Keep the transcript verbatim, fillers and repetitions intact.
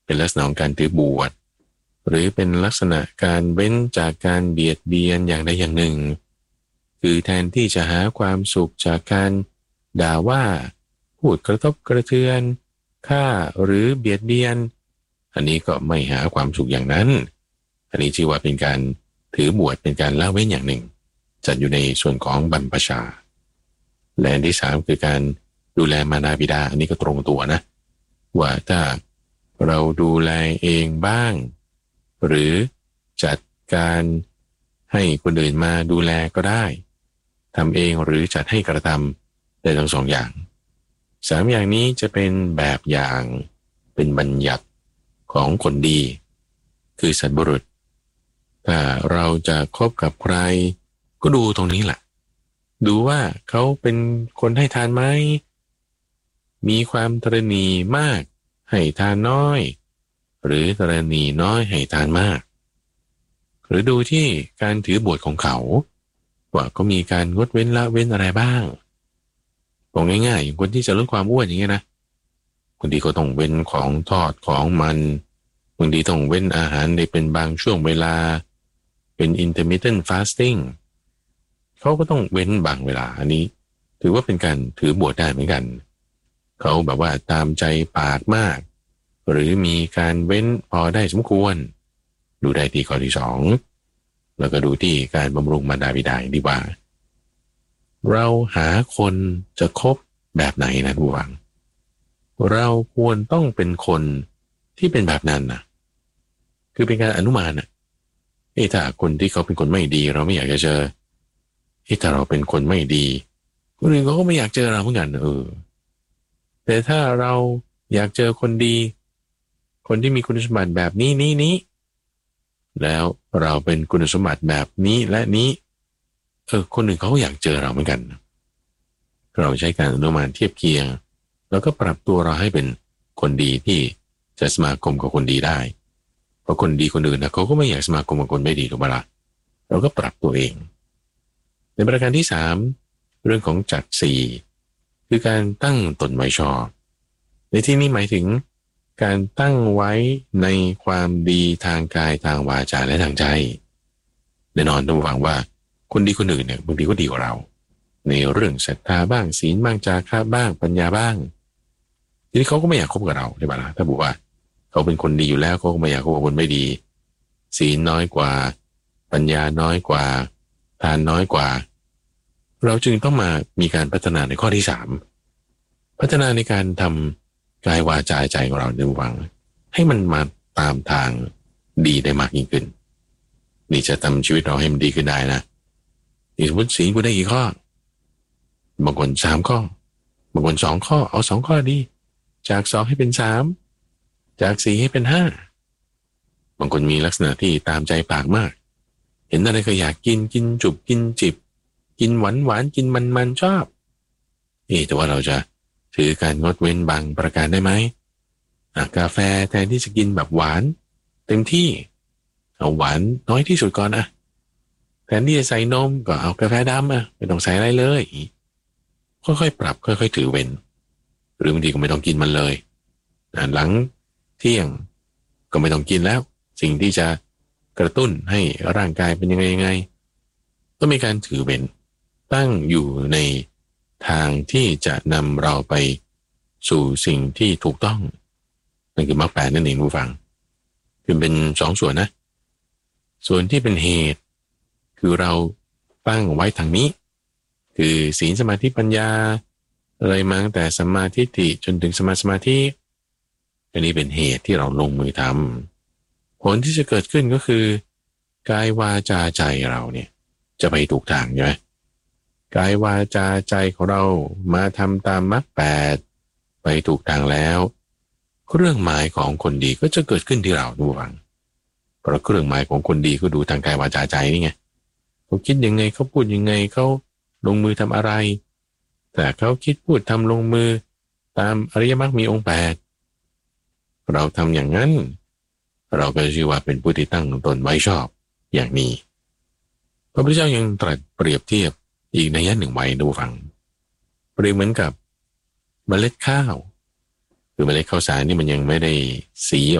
เป็นลักษณะของการถือบวชหรือเป็นลักษณะการเว้นจากการเบียดเบียนอย่างใดอย่างหนึ่งคือแทนที่จะหาความสุขจากการด่าว่าพูดกระทบกระเทือนฆ่าหรือเบียดเบียนอันนี้ก็ไม่หาความสุขอย่างนั้นอันนี้ชื่อว่าเป็นการถือบวชเป็นการละเว้นอย่างหนึ่งจัดอยู่ในส่วนของบรรพชาและอันที่สามคือการดูแลมารดาบิดาอันนี้ก็ตรงตัวนะว่าถ้าเราดูแลเองบ้างหรือจัดการให้คนอื่นมาดูแลก็ได้ทำเองหรือจัดให้กระทำได้ทั้งสองอย่างสามอย่างนี้จะเป็นแบบอย่างเป็นบัญญัติของคนดีคือสัตบุรุษถ้าเราจะคบกับใครก็ดูตรงนี้แหละดูว่าเขาเป็นคนให้ทานไหมมีความตระหนี่มากให้ทานน้อยหรือตระหนี่น้อยให้ทานมากหรือดูที่การถือบวชของเขาว่าเขามีการงดเว้นละเว้นอะไรบ้างบอกง่ายๆอย่างคนที่จะลดความอ้วนอย่างเงี้ยนะบางทีก็ต้องเว้นของทอดของมันบางทีต้องเว้นอาหารในเป็นบางช่วงเวลาเป็น intermittent fasting เขาก็ต้องเว้นบางเวลาอันนี้ถือว่าเป็นการถือบวชได้เหมือนกันเขาแบบว่าตามใจปากมากหรือมีการเว้นพอได้สมควรดูได้ที่ข้อที่สองแล้วก็ดูที่การบำรุงมารดาบิดาดีว่าเราหาคนจะคบแบบไหนนะทุกฝังเราควรต้องเป็นคนที่เป็นแบบนั้นนะคือเป็นการอนุมานนะเอ้ถ้าคนที่เขาเป็นคนไม่ดีเราไม่อยากจะเจอเอ้ถ้าเราเป็นคนไม่ดีคนอื่นเขาก็ไม่อยากเจอเราเหมือนกันเออแต่ถ้าเราอยากเจอคนดีคนที่มีคุณสมบัติแบบนี้นี้นี้แล้วเราเป็นคุณสมบัติแบบนี้และนี้เออคนอื่นเขาก็อยากเจอเราเหมือนกันเราใช้การอนุมานเทียบเคียงแล้วก็ปรับตัวเราให้เป็นคนดีที่จะสมาคมกับคนดีได้เพราะคนดีคนอื่นนะเขาก็ไม่อยากสมาคมกับคนไม่ดีถูกไหมล่ะเราก็ปรับตัวเองในประการที่สามเรื่องของจัดสี่คือการตั้งตนไว้ชอบในที่นี้หมายถึงการตั้งไว้ในความดีทางกายทางวาจาและทางใจแน่นอนต้องฟังว่าคนดีคนอื่นเนี่ยบางทีก็ดีกว่าเราในเรื่องศรัทธาบ้างศีลบ้างจาคะบ้างปัญญาบ้างทีนี้เขาก็ไม่อยากคบกับเราใช่ไหมล่ะถ้าบอกว่าเขาเป็นคนดีอยู่แล้วเขาก็ไม่อยากคบกับคนไม่ดีศีลน้อยกว่าปัญญาน้อยกว่าทานน้อยกว่าเราจึงต้องมามีการพัฒนาในข้อที่สามพัฒนาในการทำกายวาจาใจของเราในวังให้มันมาตามทางดีได้มากยิ่งขึ้นนี่จะทำชีวิตเราให้มันดีขึ้นได้นะนี่สมมติศีลกูได้กี่ข้อบางคนสามข้อบางคนสองข้อเอาสองข้อดีจากสองให้เป็นสามจากสี่ให้เป็นห้าบางคนมีลักษณะที่ตามใจปากมากเห็นอะไรก็อยากกินกินจุบกินจิบกินหวานหวานกินมันมันชอบเอ๊ะแต่ว่าเราจะถือการงดเว้นบางประการได้ไหมกาแฟแทนที่จะกินแบบหวานเต็มที่เอาหวานน้อยที่สุดก่อนอะแทนที่จะใส่นมก็เอากาแฟดำอะไม่ต้องใส่อะไรเลยค่อยๆปรับค่อยๆถือเว้นหรือบางทีก็ไม่ต้องกินมันเลยหลังเที่ยงก็ไม่ต้องกินแล้วสิ่งที่จะกระตุ้นให้ร่างกายเป็นยังไงยังไงต้องมีการถือเว้นตั้งอยู่ในทางที่จะนำเราไปสู่สิ่งที่ถูกต้องนั่นคือมรรคแปดนั่นเองผู้ฟังคือเป็นสองส่วนนะส่วนที่เป็นเหตุคือเราตั้งไว้ทางนี้คือศีลสมาธิปัญญาอะไรมาตั้งแต่สัมมาทิฏฐิจนถึงสมาสมาธิอันนี้เป็นเหตุที่เราลงมือทำผลที่จะเกิดขึ้นก็คือกายวาจาใจเราเนี่ยจะไปถูกทางใช่ไหมกายวาจาใจของเรามาทำตามมรรคแปดไปถูกทางแล้วเครื่องหมายของคนดีก็จะเกิดขึ้นที่เราดูฟังเพราะเครื่องหมายของคนดีก็ดูทางกายวาจาใจนี่ไงเขาคิดยังไงเขาพูดยังไงเขาลงมือทำอะไรแต่เขาคิดพูดทำลงมือตามอริยมรรคมีองค์แปดเราทำอย่างนั้นเราก็ชื่อว่าเป็นผู้ที่ตั้งตนไว้ชอบอย่างนี้พระพุทธเจ้ายังตรัสเปรียบเทียบอีกในยะหนึ่งไว้ดูฟังเปรียบเหมือนกับเมล็ดข้าวคือเมล็ดข้าวสารนี่มันยังไม่ได้สี